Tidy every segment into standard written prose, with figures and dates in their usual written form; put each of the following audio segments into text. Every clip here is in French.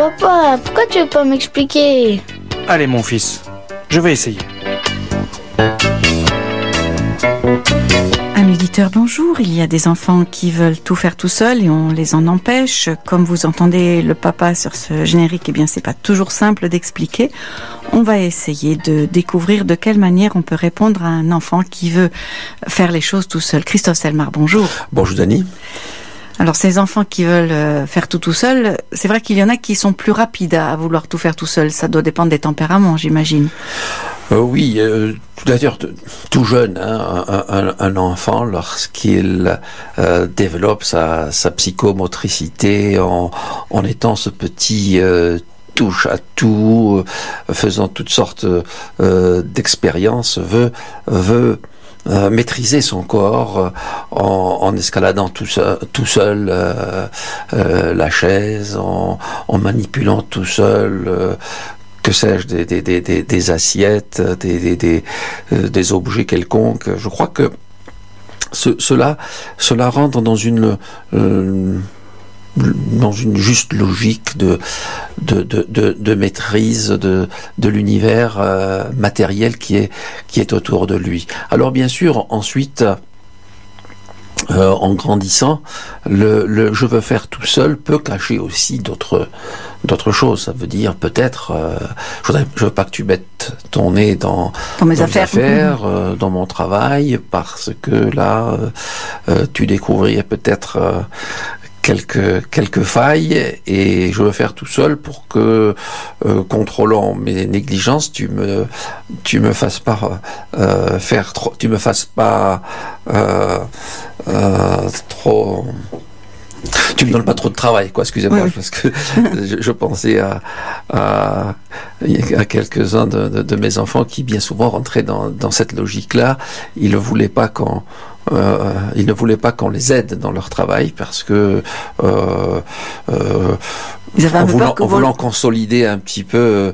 Papa, pourquoi tu veux pas m'expliquer? Allez mon fils, je vais essayer. Amis auditeurs, bonjour. Il y a des enfants qui veulent tout faire tout seuls et on les en empêche. Comme vous entendez le papa sur ce générique, eh bien c'est pas toujours simple d'expliquer. On va essayer de découvrir de quelle manière on peut répondre à un enfant qui veut faire les choses tout seul. Christophe Selmar, bonjour. Bonjour Dani. Alors ces enfants qui veulent faire tout seul, c'est vrai qu'il y en a qui sont plus rapides à vouloir tout faire tout seul. Ça doit dépendre des tempéraments, j'imagine. Oui, d'ailleurs, tout jeune, un enfant, lorsqu'il développe sa psychomotricité en étant ce petit touche à tout, faisant toutes sortes d'expériences, veut maîtriser son corps en escaladant tout seul la chaise, en manipulant tout seul que sais-je, des assiettes, des objets quelconques. Je crois que cela rentre dans une juste logique de maîtrise de l'univers matériel qui est autour de lui. Alors bien sûr, ensuite, en grandissant, le je veux faire tout seul peut cacher aussi d'autres choses. Ça veut dire peut-être je veux pas que tu mettes ton nez dans mes affaires, dans mon travail, parce que là tu découvrirais peut-être quelques failles, et je veux faire tout seul pour que contrôlant mes négligences, tu me fasses pas faire trop, tu me fasses pas trop, tu me donnes pas trop de travail, quoi. Excusez-moi, oui. Parce que je pensais à quelques-uns de mes enfants qui bien souvent rentraient dans cette logique-là. Ils ne voulaient pas qu'on les aide dans leur travail, parce que en voulant consolider un petit peu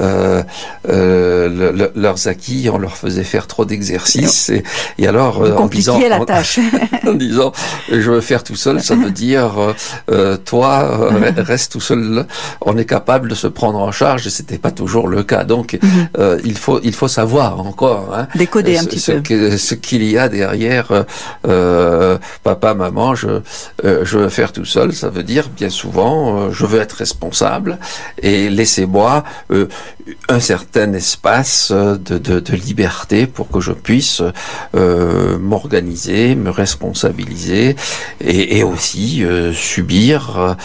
leurs acquis, on leur faisait faire trop d'exercices, et alors en disant la tâche. En disant je veux faire tout seul, ça veut dire toi reste tout seul. On est capable de se prendre en charge, et c'était pas toujours le cas. Donc il faut savoir encore décoder un petit peu ce qu'il y a derrière. Papa, maman, je veux faire tout seul. Ça veut dire bien souvent je veux être responsable, et laissez-moi un certain espace de liberté pour que je puisse m'organiser, me responsabiliser, et aussi subir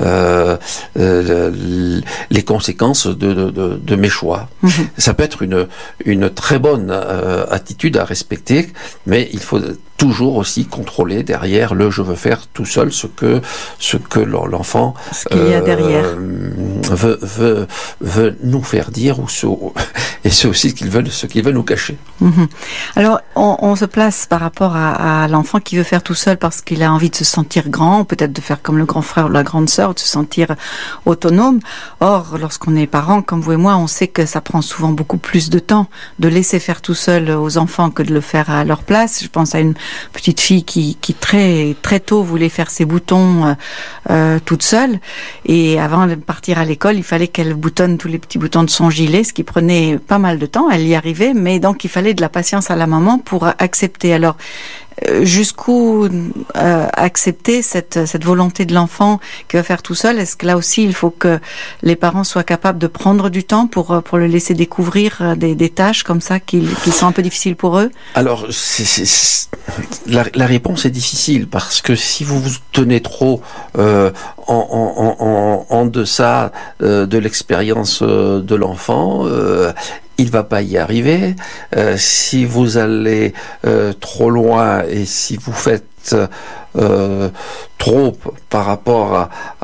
les conséquences de mes choix. Ça peut être une très bonne attitude à respecter, mais il faut toujours aussi contrôler derrière le je veux faire tout seul ce que l'enfant qu'il y a derrière veut nous faire dire, et c'est aussi ce qu'il veut nous cacher. Alors on se place par rapport à l'enfant qui veut faire tout seul parce qu'il a envie de se sentir grand, peut-être de faire comme le grand frère ou la grande sœur, de se sentir autonome. Or, lorsqu'on est parent comme vous et moi, on sait que ça prend souvent beaucoup plus de temps de laisser faire tout seul aux enfants que de le faire à leur place. Je pense à une petite fille qui très très tôt voulait faire ses boutons toute seule, et avant de partir à l'école, il fallait qu'elle boutonne tous les petits boutons de son gilet, ce qui prenait pas mal de temps. Elle y arrivait, mais donc il fallait de la patience à la maman pour accepter. Alors jusqu'où accepter cette volonté de l'enfant qui va faire tout seul? Est-ce que là aussi il faut que les parents soient capables de prendre du temps pour le laisser découvrir des tâches comme ça qui sont un peu difficiles pour eux? Alors la réponse est difficile, parce que si vous vous tenez trop en deçà de l'expérience de l'enfant, il va pas y arriver. Si vous allez trop loin, et si vous faites trop par rapport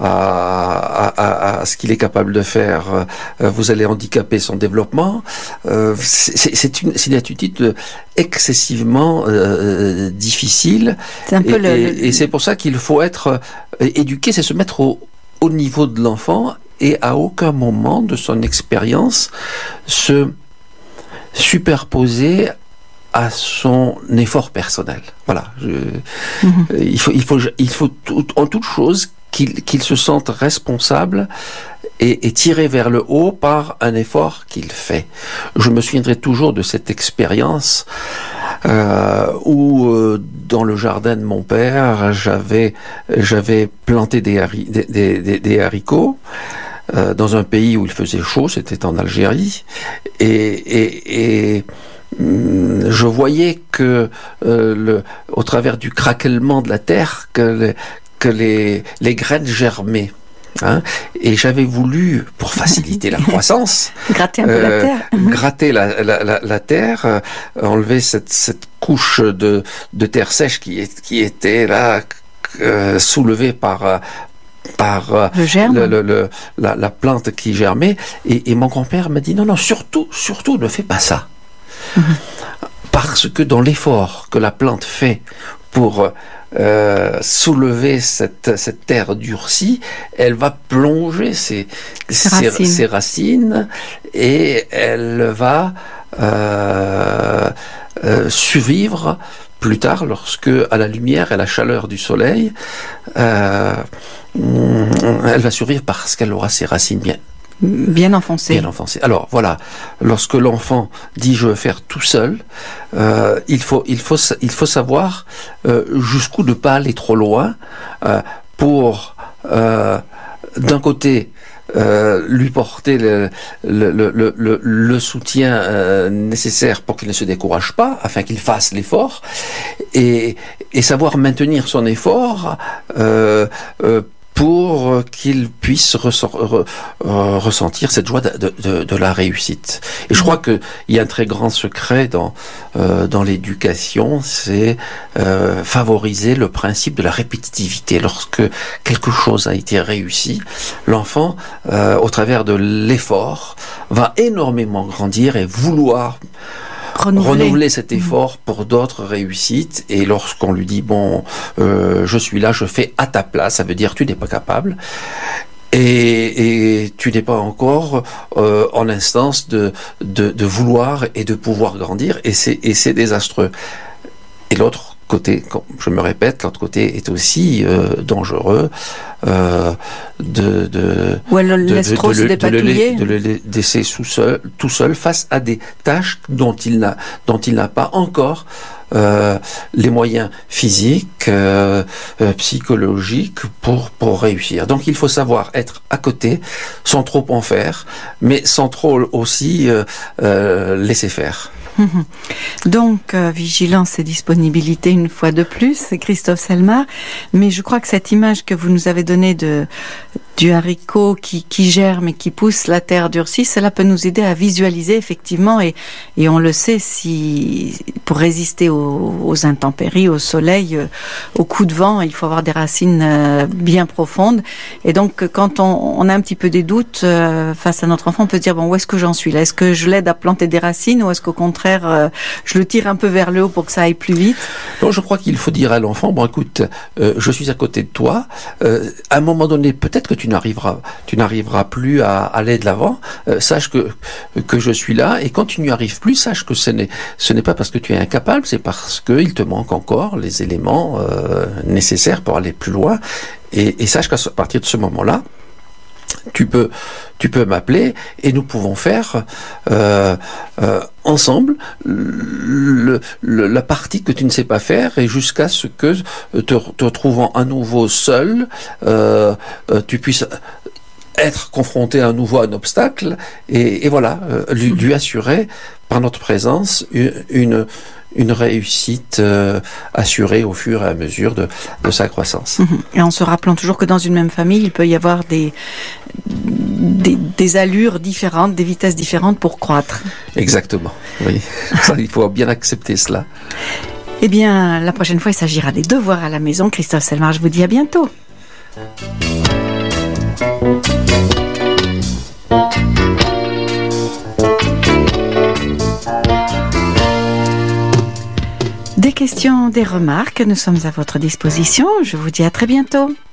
à ce qu'il est capable de faire, vous allez handicaper son développement. C'est une attitude excessivement difficile, c'est un peu et c'est pour ça qu'il faut être éduqué, c'est se mettre au niveau de l'enfant, et à aucun moment de son expérience se superposer à son effort personnel. Voilà. Il faut en toute chose qu'il se sente responsable est tiré vers le haut par un effort qu'il fait. Je me souviendrai toujours de cette expérience où dans le jardin de mon père, j'avais planté des haricots dans un pays où il faisait chaud, c'était en Algérie, et je voyais que au travers du craquellement de la terre que les graines germaient. Hein, et j'avais voulu, pour faciliter la croissance, gratter un peu la terre, gratter la terre, enlever cette couche de terre sèche qui était là soulevée par le germe, la plante qui germait. Et mon grand-père m'a dit non, surtout ne fais pas ça. Parce que dans l'effort que la plante fait pour soulever cette terre durcie, elle va plonger ses racines et elle va survivre plus tard lorsque, à la lumière et à la chaleur du soleil, elle va survivre parce qu'elle aura ses racines bien enfoncé. Alors voilà, lorsque l'enfant dit je veux faire tout seul, il faut savoir jusqu'où ne pas aller trop loin pour d'un côté lui porter le soutien nécessaire pour qu'il ne se décourage pas, afin qu'il fasse l'effort, et savoir maintenir son effort pour qu'il puisse ressentir cette joie de la réussite. Et je crois qu'il y a un très grand secret dans l'éducation, c'est favoriser le principe de la répétitivité. Lorsque quelque chose a été réussi, l'enfant, au travers de l'effort, va énormément grandir et vouloir renouveler cet effort pour d'autres réussites. Et lorsqu'on lui dit je suis là, je fais à ta place, ça veut dire tu n'es pas capable et tu n'es pas encore en instance de vouloir et de pouvoir grandir, et c'est désastreux. Et l'autre côté, je me répète, l'autre côté est aussi dangereux, de le laisser tout seul face à des tâches dont il n'a pas encore les moyens physiques, psychologiques pour réussir. Donc il faut savoir être à côté sans trop en faire, mais sans trop aussi laisser faire. Donc, vigilance et disponibilité une fois de plus, Christophe Selmar. Mais je crois que cette image que vous nous avez donnée du haricot qui germe et qui pousse la terre durcie, cela peut nous aider à visualiser effectivement, et on le sait, pour résister aux intempéries, au soleil, aux coups de vent, il faut avoir des racines bien profondes. Et donc, quand on a un petit peu des doutes face à notre enfant, on peut se dire où est-ce que j'en suis là? Est-ce que je l'aide à planter des racines, ou est-ce qu'au contraire je le tire un peu vers le haut pour que ça aille plus vite? Non, je crois qu'il faut dire à l'enfant, écoute, je suis à côté de toi, à un moment donné, peut-être que tu n'arriveras plus à aller de l'avant, sache que je suis là, et quand tu n'y arrives plus, sache que ce n'est pas parce que tu es incapable, c'est parce qu'il te manque encore les éléments nécessaires pour aller plus loin, et sache qu'à partir de ce moment-là, tu peux m'appeler et nous pouvons faire ensemble la partie que tu ne sais pas faire, et jusqu'à ce que te trouvant à nouveau seul, tu puisses être confronté à nouveau à un obstacle, et voilà, lui assurer par notre présence une réussite assurée au fur et à mesure de sa croissance. Et en se rappelant toujours que dans une même famille, il peut y avoir des allures différentes, des vitesses différentes pour croître. Exactement, oui. Ça, il faut bien accepter cela. Eh bien, la prochaine fois, il s'agira des devoirs à la maison. Christophe Selmar, je vous dis à bientôt. Des questions, des remarques, nous sommes à votre disposition. Je vous dis à très bientôt.